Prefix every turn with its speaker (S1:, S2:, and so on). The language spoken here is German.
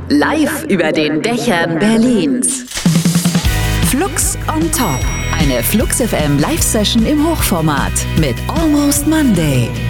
S1: Live über den Dächern Berlins. Flux on Top. Eine Flux FM Live-Session im Hochformat mit Almost Monday.